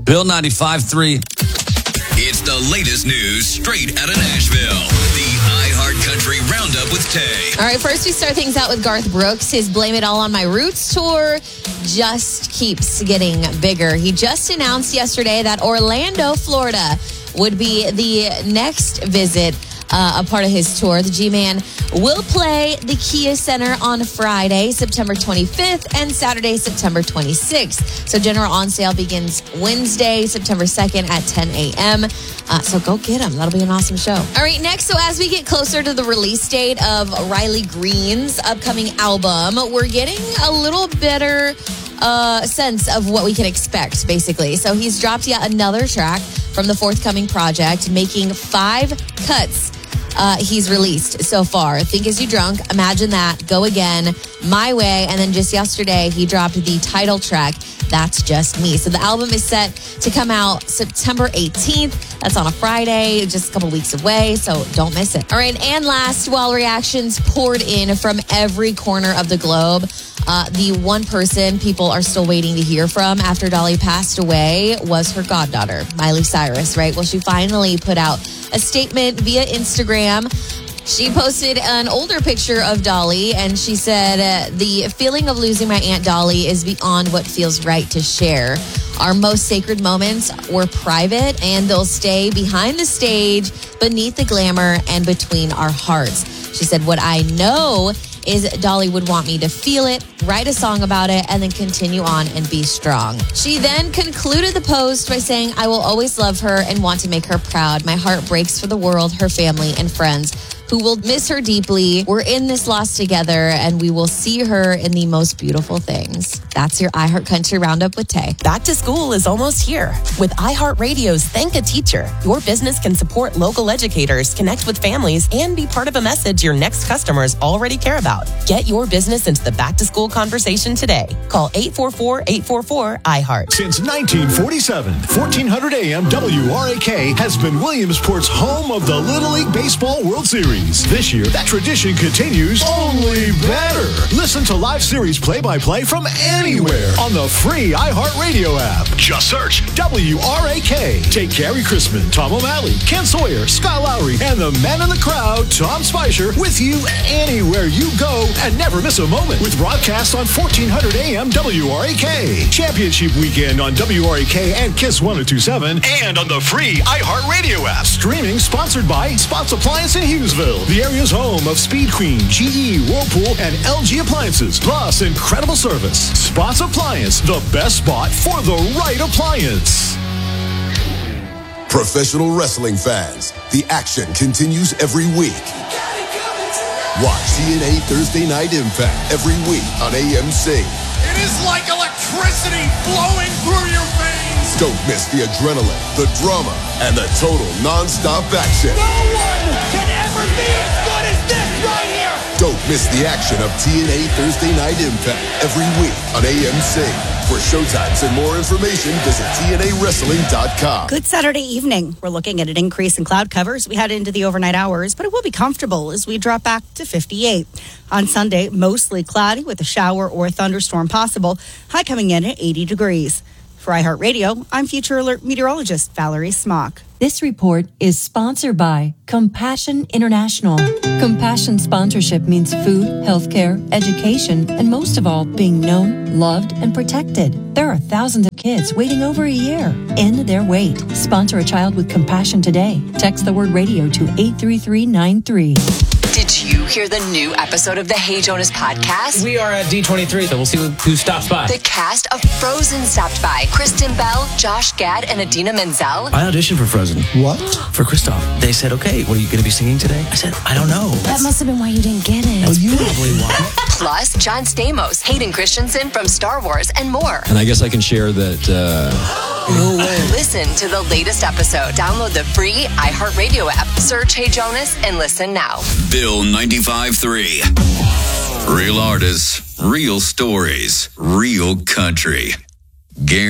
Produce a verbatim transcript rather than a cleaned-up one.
Bill ninety-five three. It's the latest news straight out of Nashville. The iHeart Country Roundup with Tay. All right, first we start things out with Garth Brooks. His Blame It All on My Roots tour just keeps getting bigger. He just announced yesterday that Orlando, Florida would be the next visit, uh, a part of his tour. The G-Man will play the Kia Center on Friday, September twenty-fifth, and Saturday, September twenty-sixth. So general on sale begins Wednesday, September second at ten a.m. Uh, so go get them. That'll be an awesome show. All right, next, so as we get closer to the release date of Riley Green's upcoming album, we're getting a little better uh, sense of what we can expect, basically. So he's dropped yet another track from the forthcoming project, making five cuts Uh, he's released so far. Think As You Drunk, Imagine That, Go Again, My Way, and then just yesterday he dropped the title track, That's Just Me. So the album is set to come out September eighteenth. That's on a Friday, just a couple weeks away, so don't miss it. All right, and last, while reactions poured in from every corner of the globe, uh, the one person people are still waiting to hear from after Dolly passed away was her goddaughter, Miley Cyrus, right? Well, she finally put out a statement via Instagram. She posted an older picture of Dolly, and she said, uh, the feeling of losing my Aunt Dolly is beyond what feels right to share. Our most sacred moments were private, and they'll stay behind the stage, beneath the glamour, and between our hearts. She said, what I know is Dolly would want me to feel it, write a song about it, and then continue on and be strong. She then concluded the post by saying, I will always love her and want to make her proud. My heart breaks for the world, her family, and friends who will miss her deeply. We're in this loss together, and we will see her in the most beautiful things. That's your iHeart Country Roundup with Tay. Back to school is almost here. With iHeartRadio's Thank a Teacher, your business can support local educators, connect with families, and be part of a message your next customers already care about. Get your business into the back-to-school conversation today. Call eight four four, eight four four, iHeart. Since nineteen forty-seven, fourteen hundred A M W R A K has been Williamsport's home of the Little League Baseball World Series. This year, that tradition continues, only better. Listen to live series play-by-play from anywhere on the free iHeartRadio app. Just search W R A K. Take Gary Chrisman, Tom O'Malley, Ken Sawyer, Scott Lowry, and the man in the crowd, Tom Spicer, with you anywhere you go, and never miss a moment with broadcasts on fourteen hundred A M W R A K. Championship Weekend on W R A K and Kiss one oh two point seven, and on the free iHeartRadio app. Streaming sponsored by Spots Appliance in Hughesville, the area's home of Speed Queen, G E, Whirlpool, and L G appliances, plus incredible service. Spots Appliance, the best spot for the right appliance. Professional wrestling fans, the action continues every week. Watch T N A Thursday Night Impact every week on A M C. It is like electricity flowing through your veins. Don't miss the adrenaline, the drama, and the total non-stop action. No one can ever be as good as this right here. Don't miss the action of T N A Thursday Night Impact every week on A M C. For showtimes and more information, visit T N A wrestling dot com. Good Saturday evening. We're looking at an increase in cloud covers. We head into the overnight hours, but it will be comfortable as we drop back to fifty-eight. On Sunday, mostly cloudy with a shower or a thunderstorm possible. High coming in at eighty degrees. For iHeartRadio, I'm Future Alert meteorologist Valerie Smock. This report is sponsored by Compassion International. Compassion sponsorship means food, healthcare, education, and most of all, being known, loved, and protected. There are thousands of kids waiting over a year. End their wait. Sponsor a child with compassion today. Text the word radio to eight three three nine three. Did you hear the new episode of the Hey Jonas podcast? We are at D twenty-three, so we'll see who, who stops by. The cast of Frozen stopped by. Kristen Bell, Josh Gad, and Adina Menzel. I auditioned for Frozen. What? For Kristoff. They said, okay, what are you going to be singing today? I said, I don't know. That That's, must have been why you didn't get it. That's you probably why. Plus, John Stamos, Hayden Christensen from Star Wars, and more. And I guess I can share that... Uh... No way. Listen to the latest episode. Download the free iHeartRadio app. Search Hey Jonas and listen now. Bill ninety-five three. Real artists, real stories, real country. Guaranteed.